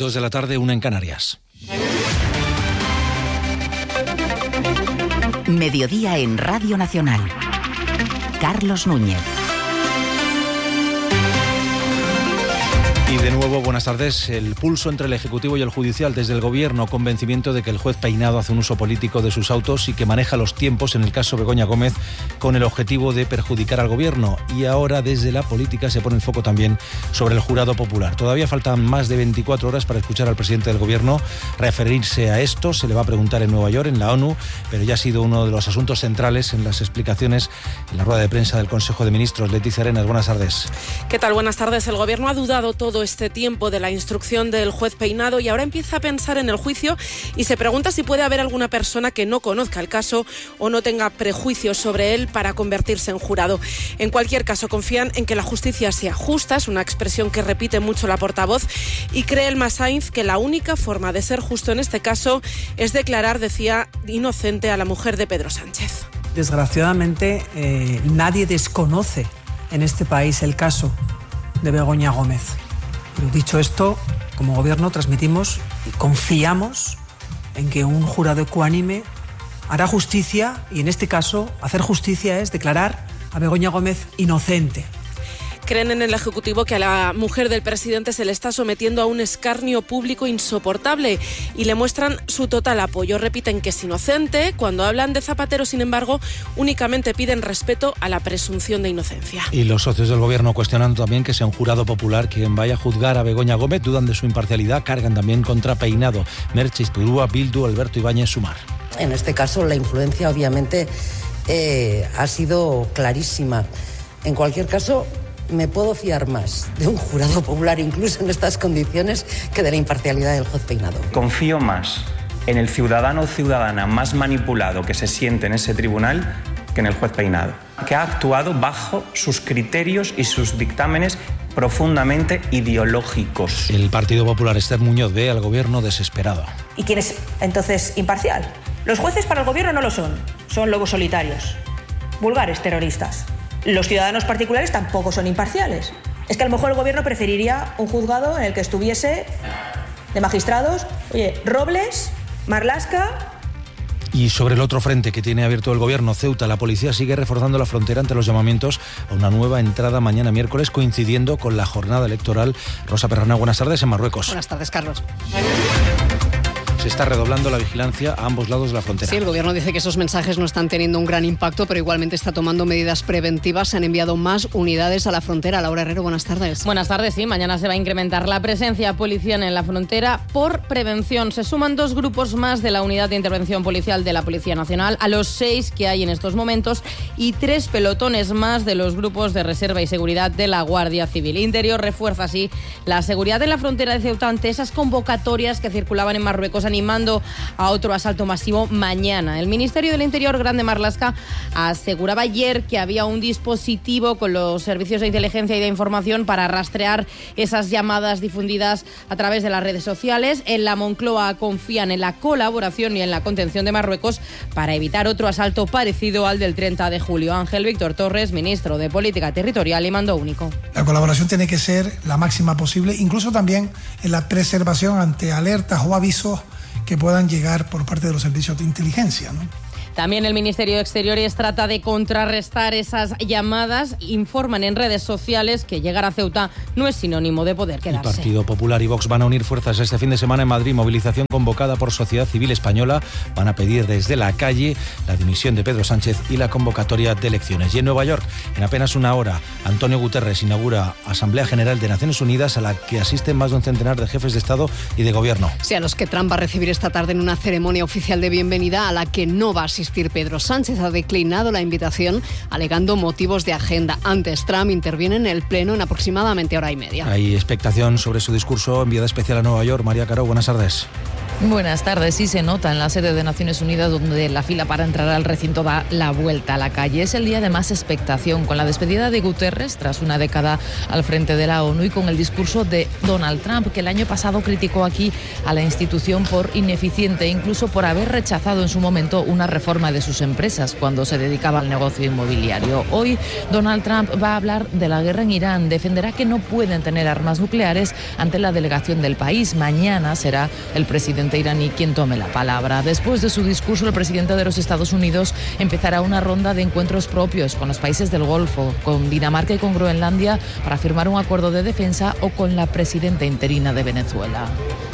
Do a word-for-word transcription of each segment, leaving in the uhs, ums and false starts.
Dos de la tarde, una en Canarias. Mediodía en Radio Nacional. Carlos Núñez. Y de nuevo, buenas tardes. El pulso entre el Ejecutivo y el Judicial. Desde el Gobierno, convencimiento de que el juez Peinado hace un uso político de sus autos y que maneja los tiempos en el caso Begoña Gómez con el objetivo de perjudicar al Gobierno. Y ahora, desde la política, se pone el foco también sobre el jurado popular. Todavía faltan más de veinticuatro horas para escuchar al presidente del Gobierno referirse a esto. Se le va a preguntar en Nueva York, en la ONU, pero ya ha sido uno de los asuntos centrales en las explicaciones en la rueda de prensa del Consejo de Ministros. Leticia Arenas, buenas tardes. ¿Qué tal? Buenas tardes. El Gobierno ha dudado todo este tiempo de la instrucción del juez Peinado y ahora empieza a pensar en el juicio y se pregunta si puede haber alguna persona que no conozca el caso o no tenga prejuicios sobre él para convertirse en jurado. En cualquier caso, confían en que la justicia sea justa, es una expresión que repite mucho la portavoz, y cree Elma Sainz que la única forma de ser justo en este caso es declarar, decía, inocente a la mujer de Pedro Sánchez. Desgraciadamente, eh, nadie desconoce en este país el caso de Begoña Gómez. Pero dicho esto, como Gobierno transmitimos y confiamos en que un jurado ecuánime hará justicia, y en este caso hacer justicia es declarar a Begoña Gómez inocente. Creen en el Ejecutivo que a la mujer del presidente se le está sometiendo a un escarnio público insoportable y le muestran su total apoyo. Repiten que es inocente. Cuando hablan de Zapatero, sin embargo, únicamente piden respeto a la presunción de inocencia. Y los socios del Gobierno cuestionan también que sea un jurado popular quien vaya a juzgar a Begoña Gómez, dudan de su imparcialidad, cargan también contra Peinado, Merche Izpurúa, Bildu, Alberto Ibáñez, Sumar. En este caso, la influencia obviamente eh, ha sido clarísima. En cualquier caso, me puedo fiar más de un jurado popular, incluso en estas condiciones, que de la imparcialidad del juez Peinado. Confío más en el ciudadano o ciudadana más manipulado que se siente en ese tribunal que en el juez Peinado, que ha actuado bajo sus criterios y sus dictámenes profundamente ideológicos. El Partido Popular, Esther Muñoz, ve al Gobierno desesperado. ¿Y quién es entonces imparcial? Los jueces para el Gobierno no lo son, son lobos solitarios, vulgares terroristas. Los ciudadanos particulares tampoco son imparciales. Es que a lo mejor el Gobierno preferiría un juzgado en el que estuviese de magistrados, oye, Robles, Marlaska. Y sobre el otro frente que tiene abierto el Gobierno, Ceuta, la policía sigue reforzando la frontera ante los llamamientos a una nueva entrada mañana miércoles, coincidiendo con la jornada electoral. Rosa Perrona, buenas tardes en Marruecos. Buenas tardes, Carlos. Se está redoblando la vigilancia a ambos lados de la frontera. Sí, el Gobierno dice que esos mensajes no están teniendo un gran impacto, pero igualmente está tomando medidas preventivas. Se han enviado más unidades a la frontera. Laura Herrero, buenas tardes. Buenas tardes, sí. Mañana se va a incrementar la presencia policial en la frontera por prevención. Se suman dos grupos más de la Unidad de Intervención Policial de la Policía Nacional a los seis que hay en estos momentos y tres pelotones más de los grupos de reserva y seguridad de la Guardia Civil. Interior refuerza así la seguridad en la frontera de Ceuta ante esas convocatorias que circulaban en Marruecos animando a otro asalto masivo mañana. El Ministerio del Interior, Grande Marlaska, aseguraba ayer que había un dispositivo con los servicios de inteligencia y de información para rastrear esas llamadas difundidas a través de las redes sociales. En la Moncloa confían en la colaboración y en la contención de Marruecos para evitar otro asalto parecido al del treinta de julio. Ángel Víctor Torres, ministro de Política Territorial y Mando Único. La colaboración tiene que ser la máxima posible, incluso también en la preservación ante alertas o avisos que puedan llegar por parte de los servicios de inteligencia, ¿no? También el Ministerio de Exteriores trata de contrarrestar esas llamadas. Informan en redes sociales que llegar a Ceuta no es sinónimo de poder quedarse. El Partido Popular y Vox van a unir fuerzas este fin de semana en Madrid. Movilización convocada por Sociedad Civil Española. Van a pedir desde la calle la dimisión de Pedro Sánchez y la convocatoria de elecciones. Y en Nueva York, en apenas una hora, Antonio Guterres inaugura Asamblea General de Naciones Unidas a la que asisten más de un centenar de jefes de Estado y de Gobierno. Sí, a los que Trump va a recibir esta tarde en una ceremonia oficial de bienvenida a la que no va a asistir Pedro Sánchez. Ha declinado la invitación alegando motivos de agenda. Antes, Trump interviene en el Pleno en aproximadamente hora y media. Hay expectación sobre su discurso. Enviada especial a Nueva York, María Caro, buenas tardes. Buenas tardes. Sí se nota en la sede de Naciones Unidas, donde la fila para entrar al recinto da la vuelta a la calle. Es el día de más expectación, con la despedida de Guterres tras una década al frente de la ONU y con el discurso de Donald Trump, que el año pasado criticó aquí a la institución por ineficiente e incluso por haber rechazado en su momento una reforma de sus empresas cuando se dedicaba al negocio inmobiliario. Hoy Donald Trump va a hablar de la guerra en Irán, defenderá que no pueden tener armas nucleares ante la delegación del país. Mañana será el presidente iraní quien tome la palabra. Después de su discurso, el presidente de los Estados Unidos empezará una ronda de encuentros propios con los países del Golfo, con Dinamarca y con Groenlandia, para firmar un acuerdo de defensa, o con la presidenta interina de Venezuela.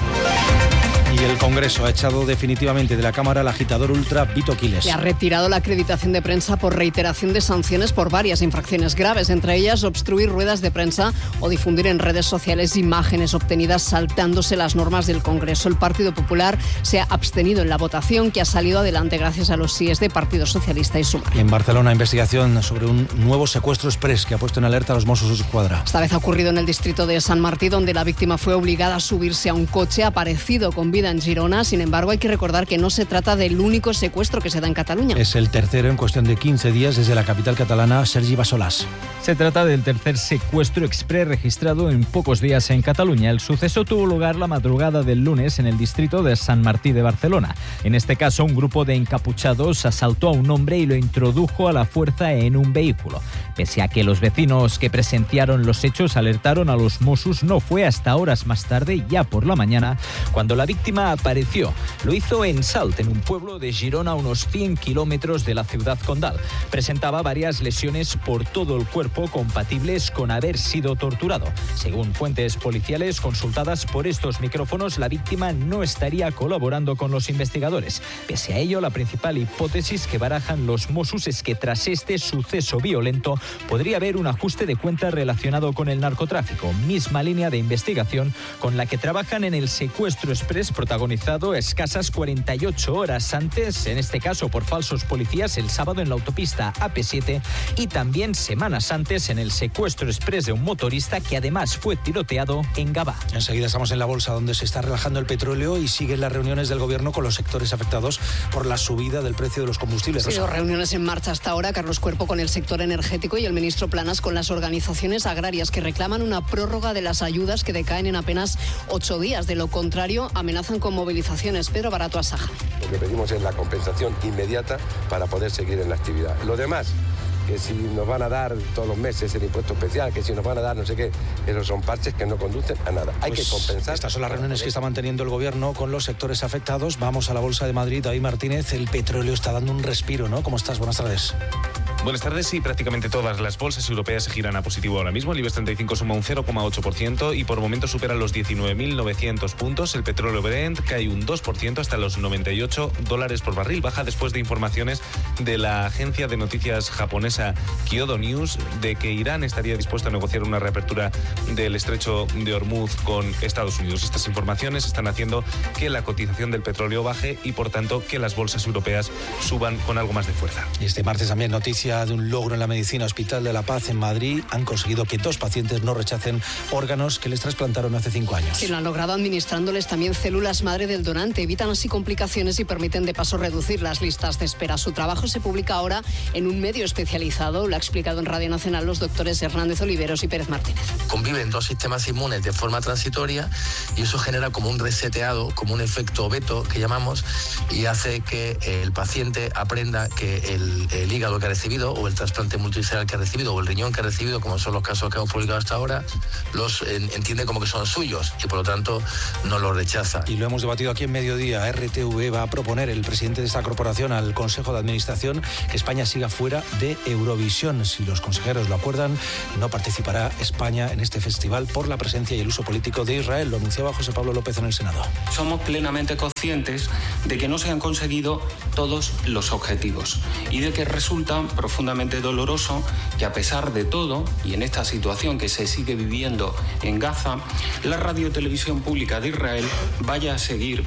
Y el Congreso ha echado definitivamente de la Cámara al agitador ultra Vito Quiles. Le ha retirado la acreditación de prensa por reiteración de sanciones por varias infracciones graves, entre ellas obstruir ruedas de prensa o difundir en redes sociales imágenes obtenidas saltándose las normas del Congreso. El Partido Popular se ha abstenido en la votación, que ha salido adelante gracias a los síes de Partido Socialista y Sumar. En Barcelona, investigación sobre un nuevo secuestro express que ha puesto en alerta a los Mossos d'Esquadra. Esta vez ha ocurrido en el distrito de Sant Martí, donde la víctima fue obligada a subirse a un coche aparecido con vida en Girona. Sin embargo, hay que recordar que no se trata del único secuestro que se da en Cataluña. Es el tercero en cuestión de quince días desde la capital catalana. Sergi Bassolàs. Se trata del tercer secuestro exprés registrado en pocos días en Cataluña. El suceso tuvo lugar la madrugada del lunes en el distrito de Sant Martí de Barcelona. En este caso, un grupo de encapuchados asaltó a un hombre y lo introdujo a la fuerza en un vehículo. Pese a que los vecinos que presenciaron los hechos alertaron a los Mossos, no fue hasta horas más tarde, ya por la mañana, cuando la víctima apareció. Lo hizo en Salt, en un pueblo de Girona a unos cien kilómetros de la ciudad condal. Presentaba varias lesiones por todo el cuerpo compatibles con haber sido torturado. Según fuentes policiales consultadas por estos micrófonos, la víctima no estaría colaborando con los investigadores. Pese a ello, la principal hipótesis que barajan los Mossos es que tras este suceso violento podría haber un ajuste de cuentas relacionado con el narcotráfico, misma línea de investigación con la que trabajan en el secuestro express protagonizado escasas cuarenta y ocho horas antes, en este caso por falsos policías, el sábado en la autopista A P siete, y también semanas antes en el secuestro express de un motorista que además fue tiroteado en Gavà. Enseguida estamos en la bolsa, donde se está relajando el petróleo y siguen las reuniones del gobierno con los sectores afectados por la subida del precio de los combustibles. Sí, dos reuniones en marcha hasta ahora. Carlos Cuerpo con el sector energético y el ministro Planas con las organizaciones agrarias, que reclaman una prórroga de las ayudas que decaen en apenas ocho días. De lo contrario, amenazan con movilizaciones. Pedro Barato Asaja. Lo que pedimos es la compensación inmediata para poder seguir en la actividad. Lo demás, que si nos van a dar todos los meses el impuesto especial, que si nos van a dar no sé qué, esos son parches que no conducen a nada. Hay pues que compensar. Estas son las reuniones que está manteniendo el gobierno con los sectores afectados. Vamos a la Bolsa de Madrid. David Martínez, el petróleo está dando un respiro, ¿no? ¿Cómo estás? Buenas tardes. Buenas tardes. Sí, prácticamente todas las bolsas europeas se giran a positivo ahora mismo. El IBEX treinta y cinco suma un cero coma ocho por ciento y por momentos supera los diecinueve mil novecientos puntos. El petróleo Brent cae un dos por ciento hasta los noventa y ocho dólares por barril. Baja después de informaciones de la agencia de noticias japonesa Kyodo News de que Irán estaría dispuesto a negociar una reapertura del estrecho de Hormuz con Estados Unidos. Estas informaciones están haciendo que la cotización del petróleo baje y, por tanto, que las bolsas europeas suban con algo más de fuerza. Y este martes también noticia de un logro en la medicina. Hospital de la Paz en Madrid han conseguido que dos pacientes no rechacen órganos que les trasplantaron hace cinco años. Sí, lo han logrado administrándoles también células madre del donante. Evitan así complicaciones y permiten de paso reducir las listas de espera. Su trabajo se publica ahora en un medio especializado. Lo ha explicado en Radio Nacional los doctores Hernández Oliveros y Pérez Martínez. Conviven dos sistemas inmunes de forma transitoria y eso genera como un reseteado, como un efecto veto que llamamos, y hace que el paciente aprenda que el, el hígado que ha recibido o el trasplante multicelular que ha recibido o el riñón que ha recibido, como son los casos que hemos publicado hasta ahora, los en, entiende como que son suyos y por lo tanto no los rechaza. Y lo hemos debatido aquí en Mediodía. R T V va a proponer, el presidente de esta corporación, al Consejo de Administración, que España siga fuera de Eurovisión. Si los consejeros lo acuerdan, no participará España en este festival por la presencia y el uso político de Israel. Lo anunciaba José Pablo López en el Senado. Somos plenamente conscientes de que no se han conseguido todos los objetivos y de que resulta profundamente doloroso que, a pesar de todo, y en esta situación que se sigue viviendo en Gaza, la radio y televisión pública de Israel vaya a seguir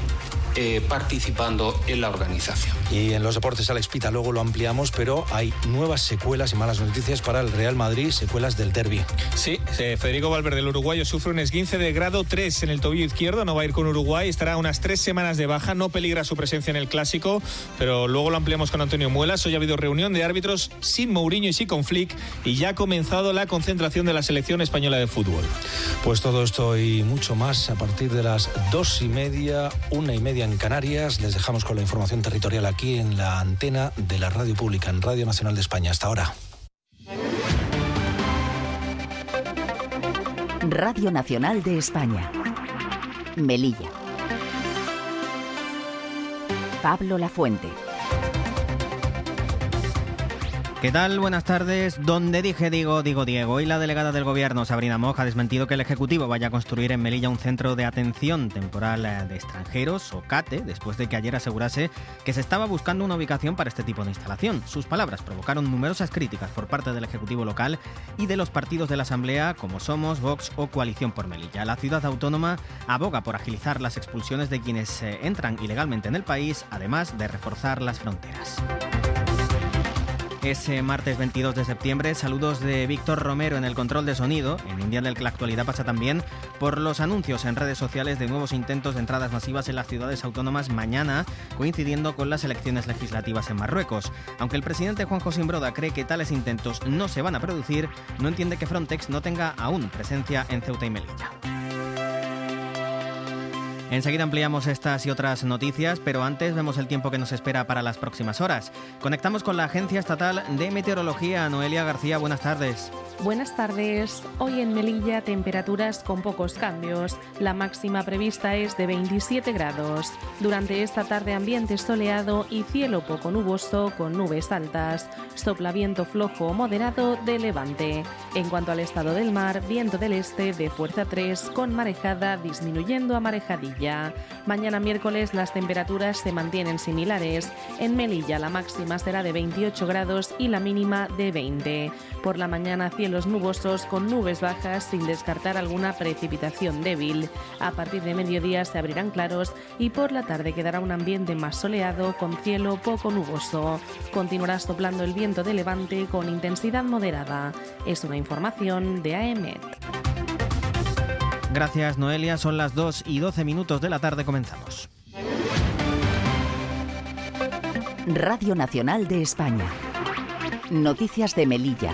eh, participando en la organización. Y en los deportes, Alex Pita, luego lo ampliamos, pero hay nuevas secuelas y malas noticias para el Real Madrid, secuelas del derbi. Sí, Federico Valverde, el uruguayo, sufre un esguince de grado tres en el tobillo izquierdo, no va a ir con Uruguay, estará unas tres semanas de baja, no peligra su presencia en el Clásico, pero luego lo ampliamos con Antonio Muelas. Hoy ha habido reunión de árbitros sin Mourinho y sin con Flick y ya ha comenzado la concentración de la selección española de fútbol. Pues todo esto y mucho más a partir de las dos y media, una y media en Canarias. Les dejamos con la información territorial aquí en la antena de la Radio Pública, en Radio Nacional de España. Hasta ahora. Radio Nacional de España. Melilla. Pablo Lafuente. ¿Qué tal? Buenas tardes. Donde dije digo, digo Diego. Hoy la delegada del Gobierno, Sabrina Moch, ha desmentido que el Ejecutivo vaya a construir en Melilla un centro de atención temporal de extranjeros, o CATE, después de que ayer asegurase que se estaba buscando una ubicación para este tipo de instalación. Sus palabras provocaron numerosas críticas por parte del Ejecutivo local y de los partidos de la Asamblea, como Somos, Vox o Coalición por Melilla. La ciudad autónoma aboga por agilizar las expulsiones de quienes entran ilegalmente en el país, además de reforzar las fronteras. Ese martes veintidós de septiembre, saludos de Víctor Romero en el control de sonido, en un día en el que la actualidad pasa también por los anuncios en redes sociales de nuevos intentos de entradas masivas en las ciudades autónomas mañana, coincidiendo con las elecciones legislativas en Marruecos. Aunque el presidente Juan José Imbroda cree que tales intentos no se van a producir, no entiende que Frontex no tenga aún presencia en Ceuta y Melilla. Enseguida ampliamos estas y otras noticias, pero antes vemos el tiempo que nos espera para las próximas horas. Conectamos con la Agencia Estatal de Meteorología. Noelia García, buenas tardes. Buenas tardes. Hoy en Melilla temperaturas con pocos cambios. La máxima prevista es de veintisiete grados. Durante esta tarde ambiente soleado y cielo poco nuboso con nubes altas. Sopla viento flojo o moderado de levante. En cuanto al estado del mar, viento del este de fuerza tres con marejada disminuyendo a marejadilla. Mañana miércoles las temperaturas se mantienen similares. En Melilla la máxima será de veintiocho grados y la mínima de veinte. Por la mañana cielos nubosos con nubes bajas sin descartar alguna precipitación débil. A partir de mediodía se abrirán claros y por la tarde quedará un ambiente más soleado con cielo poco nuboso. Continuará soplando el viento de levante con intensidad moderada. Es una información de A E M E T. Gracias, Noelia. Son las dos y doce minutos de la tarde. Comenzamos. Radio Nacional de España. Noticias de Melilla.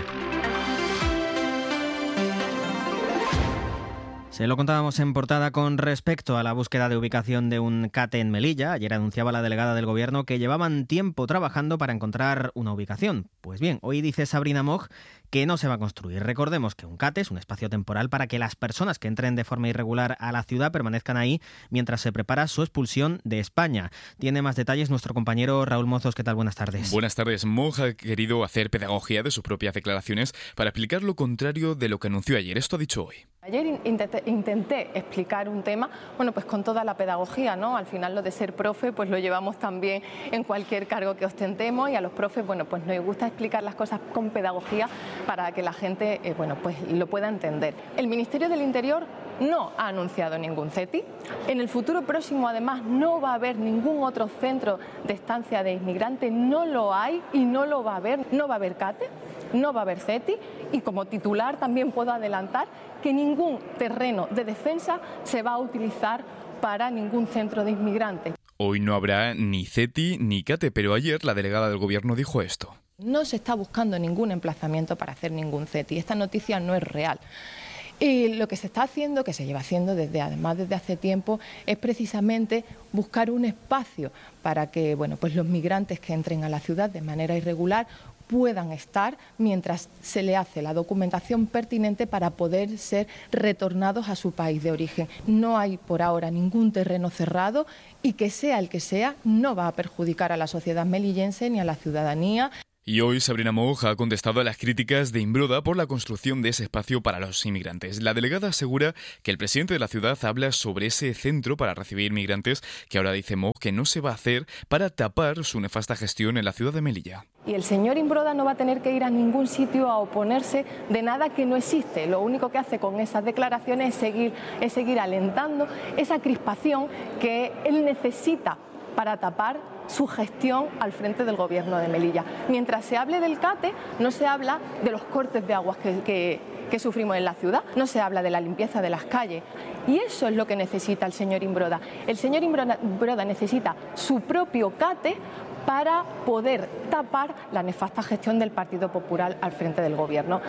Se lo contábamos en portada con respecto a la búsqueda de ubicación de un CATE en Melilla. Ayer anunciaba la delegada del Gobierno que llevaban tiempo trabajando para encontrar una ubicación. Pues bien, hoy dice Sabrina Moch que no se va a construir. Recordemos que un CATE es un espacio temporal para que las personas que entren de forma irregular a la ciudad permanezcan ahí mientras se prepara su expulsión de España. Tiene más detalles nuestro compañero Raúl Mozos. ¿Qué tal? Buenas tardes. Buenas tardes. Moch ha querido hacer pedagogía de sus propias declaraciones para explicar lo contrario de lo que anunció ayer. Esto ha dicho hoy. Ayer intenté, intenté explicar un tema, bueno, pues con toda la pedagogía, ¿no? Al final lo de ser profe, pues lo llevamos también en cualquier cargo que ostentemos y a los profes, bueno, pues nos gusta explicar las cosas con pedagogía para que la gente, eh, bueno, pues lo pueda entender. El Ministerio del Interior no ha anunciado ningún CETI. En el futuro próximo, además, no va a haber ningún otro centro de estancia de inmigrantes, no lo hay y no lo va a haber, no va a haber CATE, no va a haber CETI y como titular también puedo adelantar que ningún terreno de defensa se va a utilizar para ningún centro de inmigrantes. Hoy no habrá ni CETI ni CATE, pero ayer la delegada del Gobierno dijo esto. No se está buscando ningún emplazamiento para hacer ningún CETI. Esta noticia no es real. Y lo que se está haciendo, que se lleva haciendo desde además desde hace tiempo, es precisamente buscar un espacio para que, bueno, pues los migrantes que entren a la ciudad de manera irregular puedan estar mientras se le hace la documentación pertinente para poder ser retornados a su país de origen. No hay por ahora ningún terreno cerrado y que sea el que sea, no va a perjudicar a la sociedad melillense ni a la ciudadanía. Y hoy Sabrina Mooj ha contestado a las críticas de Imbroda por la construcción de ese espacio para los inmigrantes. La delegada asegura que el presidente de la ciudad habla sobre ese centro para recibir migrantes que ahora dice Mooj que no se va a hacer para tapar su nefasta gestión en la ciudad de Melilla. Y el señor Imbroda no va a tener que ir a ningún sitio a oponerse de nada que no existe. Lo único que hace con esas declaraciones es seguir, es seguir alentando esa crispación que él necesita para tapar su gestión al frente del gobierno de Melilla. Mientras se hable del CATE, no se habla de los cortes de aguas que, que, que sufrimos en la ciudad, no se habla de la limpieza de las calles. Y eso es lo que necesita el señor Imbroda. El señor Imbroda, Imbroda necesita su propio CATE para poder tapar la nefasta gestión del Partido Popular al frente del gobierno.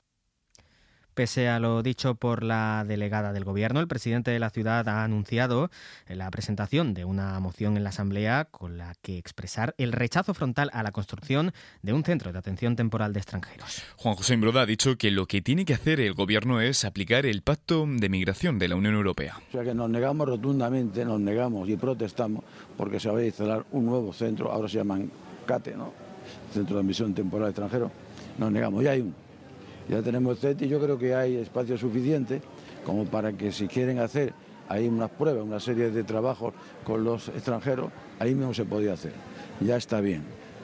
Pese a lo dicho por la delegada del Gobierno, el presidente de la ciudad ha anunciado la presentación de una moción en la Asamblea con la que expresar el rechazo frontal a la construcción de un centro de atención temporal de extranjeros. Juan José Imbroda ha dicho que lo que tiene que hacer el Gobierno es aplicar el Pacto de Migración de la Unión Europea. O sea que nos negamos rotundamente, nos negamos y protestamos porque se va a instalar un nuevo centro, ahora se llaman CATE, ¿no? Centro de Admisión Temporal de Extranjeros. Nos negamos, ya hay uno. Ya tenemos el C E T y yo creo que hay espacio suficiente como para que si quieren hacer ahí unas pruebas, una serie de trabajos con los extranjeros, ahí mismo se podía hacer. Ya está bien.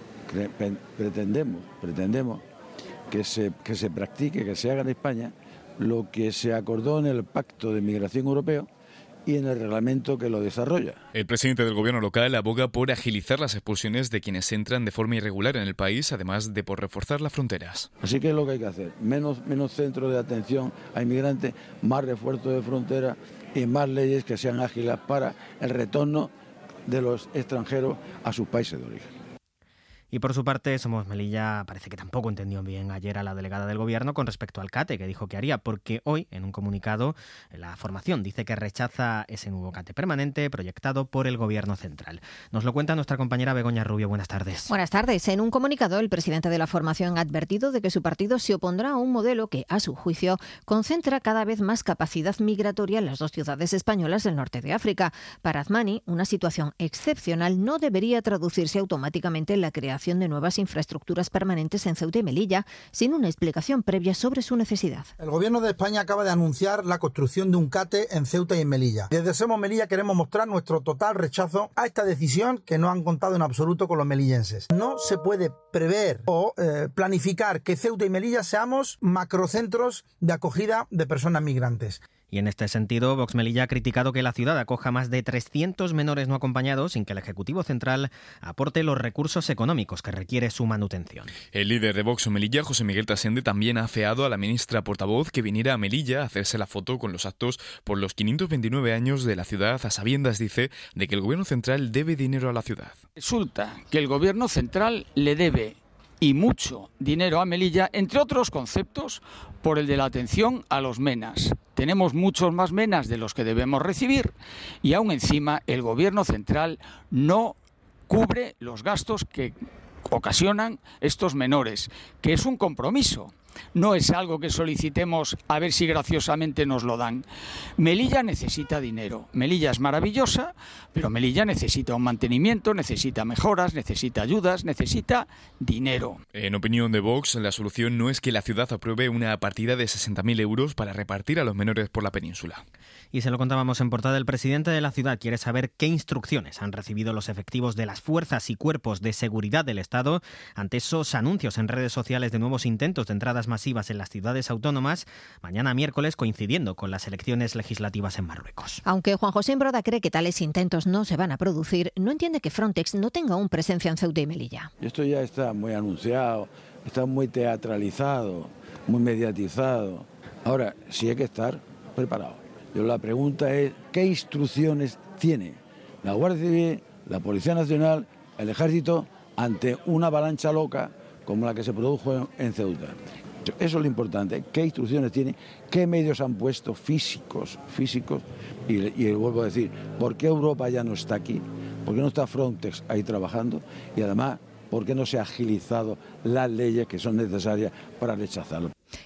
Pretendemos, pretendemos que se, que se practique, que se haga en España lo que se acordó en el Pacto de Migración Europeo y en el reglamento que lo desarrolla. El presidente del gobierno local aboga por agilizar las expulsiones de quienes entran de forma irregular en el país, además de por reforzar las fronteras. Así que es lo que hay que hacer, menos, menos centros de atención a inmigrantes, más refuerzo de frontera y más leyes que sean ágiles para el retorno de los extranjeros a sus países de origen. Y por su parte, Somos Melilla parece que tampoco entendió bien ayer a la delegada del Gobierno con respecto al CATE, que dijo que haría, porque hoy, en un comunicado, la formación dice que rechaza ese nuevo CATE permanente proyectado por el Gobierno central. Nos lo cuenta nuestra compañera Begoña Rubio. Buenas tardes. Buenas tardes. En un comunicado, el presidente de la formación ha advertido de que su partido se opondrá a un modelo que, a su juicio, concentra cada vez más capacidad migratoria en las dos ciudades españolas del norte de África. Para Azmani, una situación excepcional no debería traducirse automáticamente en la creación de nuevas infraestructuras permanentes en Ceuta y Melilla, sin una explicación previa sobre su necesidad. El Gobierno de España acaba de anunciar la construcción de un CATE en Ceuta y en Melilla. Desde Somos Melilla queremos mostrar nuestro total rechazo a esta decisión que no han contado en absoluto con los melillenses. No se puede prever o eh, planificar que Ceuta y Melilla seamos macrocentros de acogida de personas migrantes. Y en este sentido, Vox Melilla ha criticado que la ciudad acoja más de trescientos menores no acompañados sin que el Ejecutivo Central aporte los recursos económicos que requiere su manutención. El líder de Vox Melilla, José Miguel Tasende, también ha afeado a la ministra portavoz que viniera a Melilla a hacerse la foto con los actos por los quinientos veintinueve años de la ciudad, a sabiendas, dice, de que el Gobierno Central debe dinero a la ciudad. Resulta que el Gobierno Central le debe y mucho dinero a Melilla, entre otros conceptos, por el de la atención a los menas. Tenemos muchos más menas de los que debemos recibir y aún encima el Gobierno Central no cubre los gastos que ocasionan estos menores, que es un compromiso. No es algo que solicitemos a ver si graciosamente nos lo dan. Melilla necesita dinero. Melilla es maravillosa, pero Melilla necesita un mantenimiento, necesita mejoras, necesita ayudas, necesita dinero. En opinión de Vox, la solución no es que la ciudad apruebe una partida de sesenta mil euros para repartir a los menores por la península. Y se lo contábamos en portada, el presidente de la ciudad quiere saber qué instrucciones han recibido los efectivos de las fuerzas y cuerpos de seguridad del Estado ante esos anuncios en redes sociales de nuevos intentos de entradas masivas en las ciudades autónomas, mañana miércoles coincidiendo con las elecciones legislativas en Marruecos. Aunque Juan José Imbroda cree que tales intentos no se van a producir, no entiende que Frontex no tenga aún presencia en Ceuta y Melilla. Esto ya está muy anunciado, está muy teatralizado, muy mediatizado. Ahora, sí hay que estar preparado. Pero la pregunta es, ¿qué instrucciones tiene la Guardia Civil, la Policía Nacional, el Ejército ante una avalancha loca como la que se produjo en Ceuta? Eso es lo importante, qué instrucciones tiene, qué medios han puesto físicos, físicos, y, y vuelvo a decir, ¿por qué Europa ya no está aquí? ¿Por qué no está Frontex ahí trabajando? Y además, ¿por qué no se han agilizado las leyes que son necesarias para rechazarlo?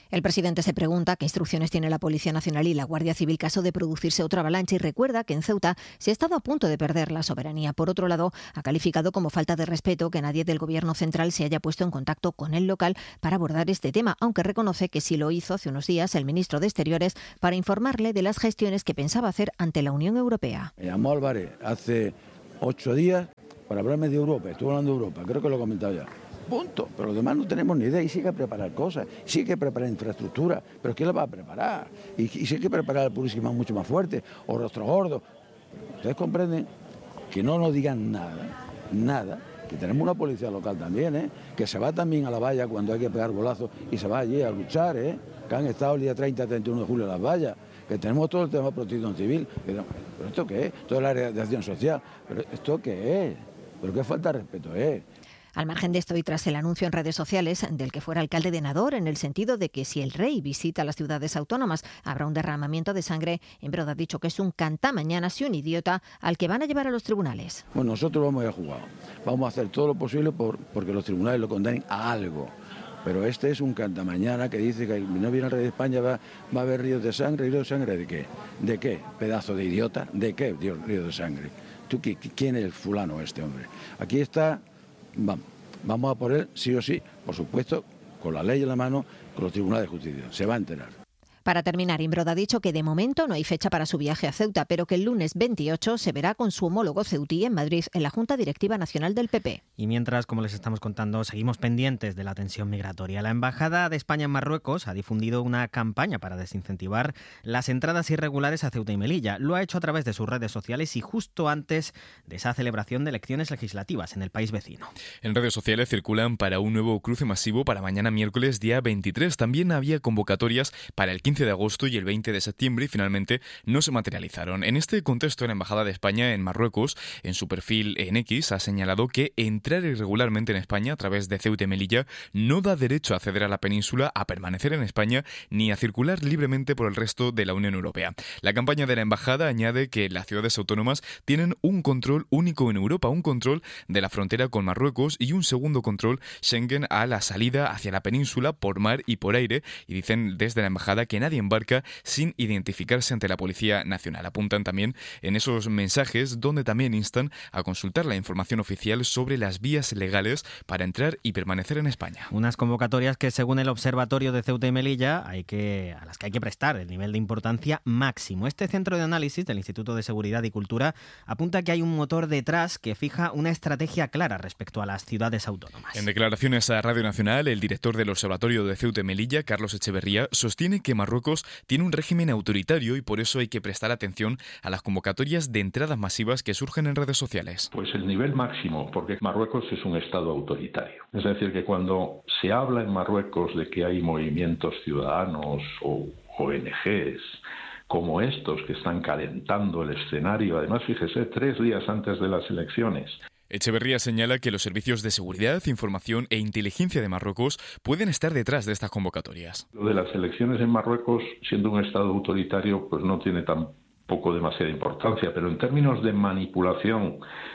El presidente se pregunta qué instrucciones tiene la Policía Nacional y la Guardia Civil caso de producirse otra avalancha y recuerda que en Ceuta se ha estado a punto de perder la soberanía. Por otro lado, ha calificado como falta de respeto que nadie del Gobierno central se haya puesto en contacto con el local para abordar este tema, aunque reconoce que sí lo hizo hace unos días el ministro de Exteriores para informarle de las gestiones que pensaba hacer ante la Unión Europea. Me llamó Álvarez hace ocho días para hablarme de Europa. Estuve hablando de Europa, creo que lo he comentado ya. Punto. Pero los demás no tenemos ni idea y sí hay que preparar cosas, sí hay que preparar infraestructura, pero ¿quién la va a preparar? Y, y sí hay que preparar el Purísima mucho más fuerte, o Rostro Gordo. Ustedes comprenden que no nos digan nada, nada, que tenemos una policía local también, ¿eh? Que se va también a la valla cuando hay que pegar golazos y se va allí a luchar, ¿eh? Que han estado el día treinta, treinta y uno de julio en las vallas, que tenemos todo el tema de protección civil. ¿Pero esto qué es? Todo el área de acción social. ¿Pero esto qué es? ¿Pero qué falta de respeto es? Al margen de esto y tras el anuncio en redes sociales del que fuera alcalde de Nador, en el sentido de que si el rey visita las ciudades autónomas habrá un derramamiento de sangre, Embroda ha dicho que es un cantamañanas y un idiota al que van a llevar a los tribunales. Bueno, nosotros vamos a jugar, vamos a hacer todo lo posible por, porque los tribunales lo condenen a algo. Pero este es un cantamañana que dice que no viene el rey de España, va, va a haber ríos de sangre. ¿Ríos de sangre de qué? ¿De qué? ¿Pedazo de idiota? ¿De qué río de sangre? ¿Tú, ¿Quién es el fulano este hombre? Aquí está... Vamos, vamos a por él, sí o sí, por supuesto, con la ley en la mano, con los tribunales de justicia. Se va a enterar. Para terminar, Imbroda ha dicho que de momento no hay fecha para su viaje a Ceuta, pero que el lunes veintiocho se verá con su homólogo ceutí en Madrid, en la Junta Directiva Nacional del P P. Y mientras, como les estamos contando, seguimos pendientes de la tensión migratoria. La Embajada de España en Marruecos ha difundido una campaña para desincentivar las entradas irregulares a Ceuta y Melilla. Lo ha hecho a través de sus redes sociales y justo antes de esa celebración de elecciones legislativas en el país vecino. En redes sociales circulan para un nuevo cruce masivo para mañana miércoles día veintitrés. También había convocatorias para el quince de agosto y el veinte de septiembre y finalmente no se materializaron. En este contexto, la Embajada de España en Marruecos, en su perfil en X, ha señalado que entrar irregularmente en España a través de Ceuta y Melilla no da derecho a acceder a la península, a permanecer en España ni a circular libremente por el resto de la Unión Europea. La campaña de la Embajada añade que las ciudades autónomas tienen un control único en Europa, un control de la frontera con Marruecos y un segundo control Schengen a la salida hacia la península por mar y por aire, y dicen desde la Embajada que nadie embarca sin identificarse ante la Policía Nacional. Apuntan también en esos mensajes donde también instan a consultar la información oficial sobre las vías legales para entrar y permanecer en España. Unas convocatorias que, según el Observatorio de Ceuta y Melilla, hay que, a las que hay que prestar el nivel de importancia máximo. Este centro de análisis del Instituto de Seguridad y Cultura apunta que hay un motor detrás que fija una estrategia clara respecto a las ciudades autónomas. En declaraciones a Radio Nacional, el director del Observatorio de Ceuta y Melilla, Carlos Echeverría, sostiene que Marruecos tiene un régimen autoritario y por eso hay que prestar atención a las convocatorias de entradas masivas que surgen en redes sociales. Pues el nivel máximo, porque Marruecos es un Estado autoritario. Es decir, que cuando se habla en Marruecos de que hay movimientos ciudadanos o O N Ges como estos que están calentando el escenario, además fíjese, tres días antes de las elecciones. Echeverría señala que los servicios de seguridad, información e inteligencia de Marruecos pueden estar detrás de estas convocatorias. Lo de las elecciones en Marruecos, siendo un Estado autoritario, pues no tiene tampoco demasiada importancia, pero en términos de manipulación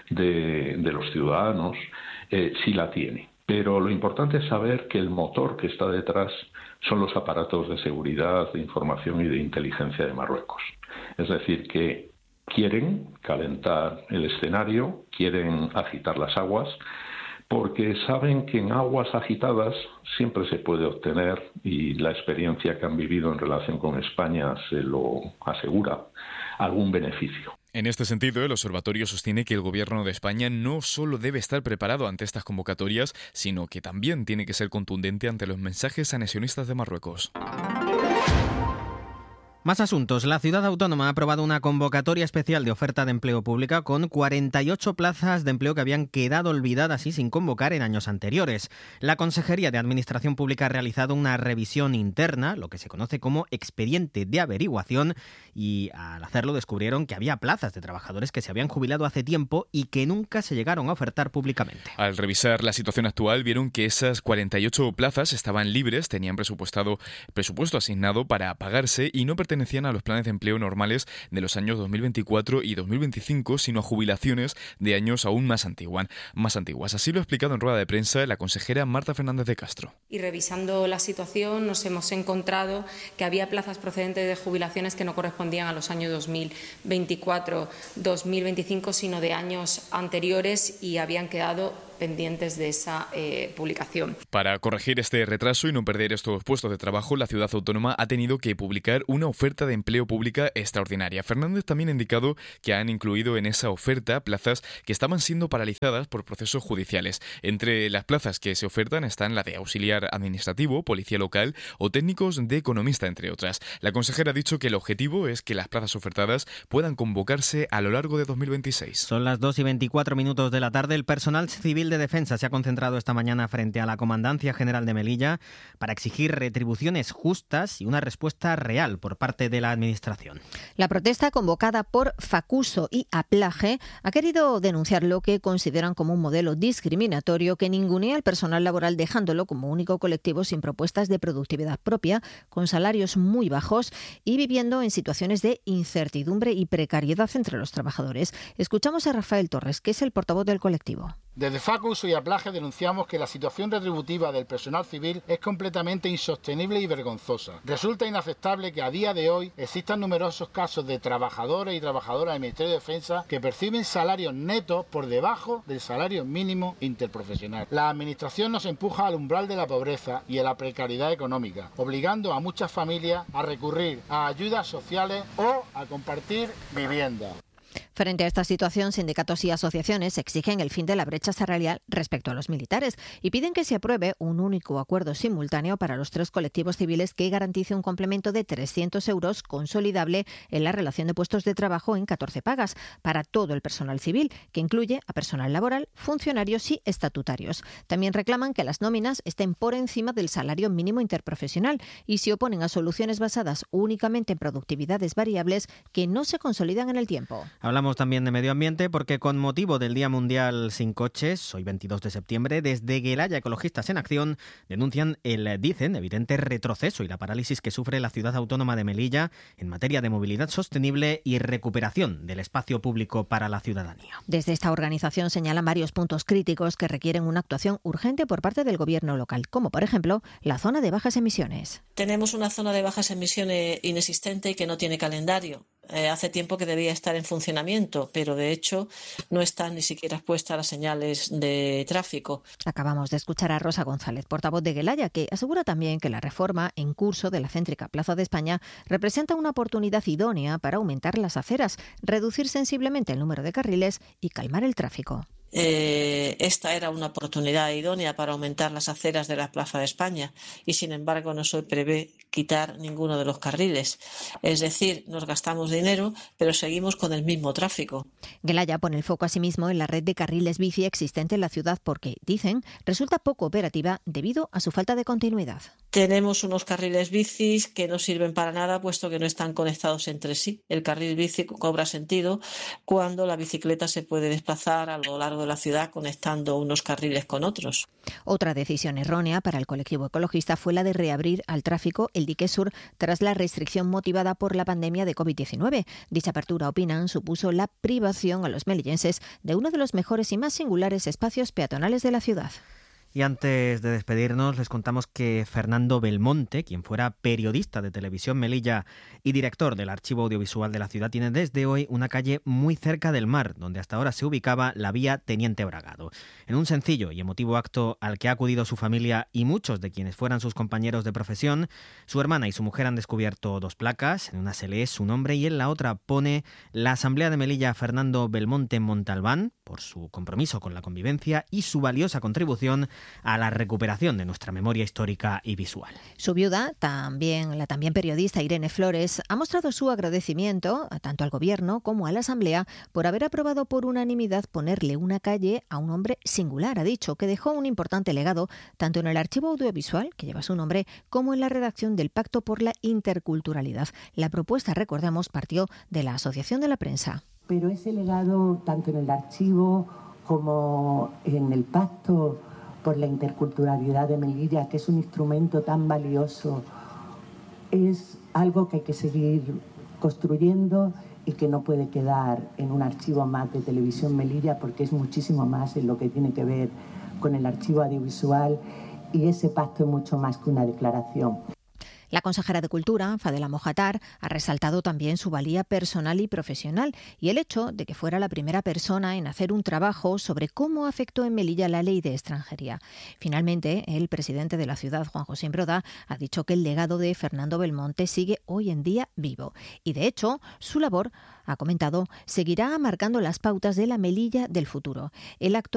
de, de los ciudadanos, eh, sí la tiene. Pero lo importante es saber que el motor que está detrás son los aparatos de seguridad, de información y de inteligencia de Marruecos. Es decir, que quieren calentar el escenario, quieren agitar las aguas, porque saben que en aguas agitadas siempre se puede obtener, y la experiencia que han vivido en relación con España se lo asegura, algún beneficio. En este sentido, el observatorio sostiene que el Gobierno de España no solo debe estar preparado ante estas convocatorias, sino que también tiene que ser contundente ante los mensajes anexionistas de Marruecos. Más asuntos. La ciudad autónoma ha aprobado una convocatoria especial de oferta de empleo pública con cuarenta y ocho plazas de empleo que habían quedado olvidadas y sin convocar en años anteriores. La Consejería de Administración Pública ha realizado una revisión interna, lo que se conoce como expediente de averiguación, y al hacerlo descubrieron que había plazas de trabajadores que se habían jubilado hace tiempo y que nunca se llegaron a ofertar públicamente. Al revisar la situación actual, vieron que esas cuarenta y ocho plazas estaban libres, tenían presupuestado, presupuesto asignado para pagarse y no pertenecían pertenecían a los planes de empleo normales de los años dos mil veinticuatro y dos mil veinticinco, sino a jubilaciones de años aún más antiguas. Más antiguas. Así lo ha explicado en rueda de prensa la consejera Marta Fernández de Castro. Y revisando la situación nos hemos encontrado que había plazas procedentes de jubilaciones que no correspondían a los años dos mil veinticuatro dos mil veinticinco, sino de años anteriores y habían quedado pendientes de esa eh, publicación. Para corregir este retraso y no perder estos puestos de trabajo, la ciudad autónoma ha tenido que publicar una oferta de empleo pública extraordinaria. Fernández también ha indicado que han incluido en esa oferta plazas que estaban siendo paralizadas por procesos judiciales. Entre las plazas que se ofertan están la de auxiliar administrativo, policía local o técnicos de economista, entre otras. La consejera ha dicho que el objetivo es que las plazas ofertadas puedan convocarse a lo largo de dos mil veintiséis. Son las dos y veinticuatro minutos de la tarde. El personal civil de defensa se ha concentrado esta mañana frente a la Comandancia General de Melilla para exigir retribuciones justas y una respuesta real por parte de la Administración. La protesta, convocada por Facuso y Aplaje, ha querido denunciar lo que consideran como un modelo discriminatorio que ningunea al personal laboral, dejándolo como único colectivo sin propuestas de productividad propia, con salarios muy bajos y viviendo en situaciones de incertidumbre y precariedad entre los trabajadores. Escuchamos a Rafael Torres, que es el portavoz del colectivo. Desde Facuso y Aplaje denunciamos que la situación retributiva del personal civil es completamente insostenible y vergonzosa. Resulta inaceptable que a día de hoy existan numerosos casos de trabajadores y trabajadoras del Ministerio de Defensa que perciben salarios netos por debajo del salario mínimo interprofesional. La Administración nos empuja al umbral de la pobreza y a la precariedad económica, obligando a muchas familias a recurrir a ayudas sociales o a compartir vivienda. Frente a esta situación, sindicatos y asociaciones exigen el fin de la brecha salarial respecto a los militares y piden que se apruebe un único acuerdo simultáneo para los tres colectivos civiles que garantice un complemento de trescientos euros consolidable en la relación de puestos de trabajo en catorce pagas para todo el personal civil, que incluye a personal laboral, funcionarios y estatutarios. También reclaman que las nóminas estén por encima del salario mínimo interprofesional y se oponen a soluciones basadas únicamente en productividades variables que no se consolidan en el tiempo. Hablamos también de medio ambiente porque con motivo del Día Mundial Sin Coches, hoy veintidós de septiembre, desde Gelaya Ecologistas en Acción denuncian el, dicen, evidente retroceso y la parálisis que sufre la ciudad autónoma de Melilla en materia de movilidad sostenible y recuperación del espacio público para la ciudadanía. Desde esta organización señalan varios puntos críticos que requieren una actuación urgente por parte del gobierno local, como por ejemplo la zona de bajas emisiones. Tenemos una zona de bajas emisiones inexistente y que no tiene calendario. Eh, hace tiempo que debía estar en funcionamiento, pero de hecho no están ni siquiera puestas las señales de tráfico. Acabamos de escuchar a Rosa González, portavoz de Gelaya, que asegura también que la reforma en curso de la céntrica Plaza de España representa una oportunidad idónea para aumentar las aceras, reducir sensiblemente el número de carriles y calmar el tráfico. Eh, esta era una oportunidad idónea para aumentar las aceras de la Plaza de España y, sin embargo, no se prevé quitar ninguno de los carriles. Es decir, nos gastamos dinero, pero seguimos con el mismo tráfico. Gelaya pone el foco asimismo en la red de carriles bici existente en la ciudad porque, dicen, resulta poco operativa debido a su falta de continuidad. Tenemos unos carriles bicis que no sirven para nada puesto que no están conectados entre sí. El carril bici cobra sentido cuando la bicicleta se puede desplazar a lo largo de la ciudad conectando unos carriles con otros. Otra decisión errónea para el colectivo ecologista fue la de reabrir al tráfico el dique sur tras la restricción motivada por la pandemia de covid diecinueve. Dicha apertura, opinan, supuso la privación a los melillenses de uno de los mejores y más singulares espacios peatonales de la ciudad. Y antes de despedirnos, les contamos que Fernando Belmonte, quien fuera periodista de Televisión Melilla y director del Archivo Audiovisual de la ciudad, tiene desde hoy una calle muy cerca del mar, donde hasta ahora se ubicaba la vía Teniente Bragado. En un sencillo y emotivo acto al que ha acudido su familia y muchos de quienes fueran sus compañeros de profesión, su hermana y su mujer han descubierto dos placas. En una se lee su nombre y en la otra pone la Asamblea de Melilla Fernando Belmonte Montalbán, por su compromiso con la convivencia y su valiosa contribución a la recuperación de nuestra memoria histórica y visual. Su viuda, también la también periodista Irene Flores, ha mostrado su agradecimiento tanto al Gobierno como a la Asamblea por haber aprobado por unanimidad ponerle una calle a un hombre singular. Ha dicho que dejó un importante legado tanto en el archivo audiovisual, que lleva su nombre, como en la redacción del Pacto por la Interculturalidad. La propuesta, recordamos, partió de la Asociación de la Prensa. Pero ese legado, tanto en el archivo como en el Pacto por la Interculturalidad de Melilla, que es un instrumento tan valioso, es algo que hay que seguir construyendo y que no puede quedar en un archivo más de Televisión Melilla, porque es muchísimo más en lo que tiene que ver con el archivo audiovisual, y ese pacto es mucho más que una declaración. La consejera de Cultura, Fadela Mojatar, ha resaltado también su valía personal y profesional y el hecho de que fuera la primera persona en hacer un trabajo sobre cómo afectó en Melilla la ley de extranjería. Finalmente, el presidente de la ciudad, Juan José Imbroda, ha dicho que el legado de Fernando Belmonte sigue hoy en día vivo y, de hecho, su labor, ha comentado, seguirá marcando las pautas de la Melilla del futuro. El acto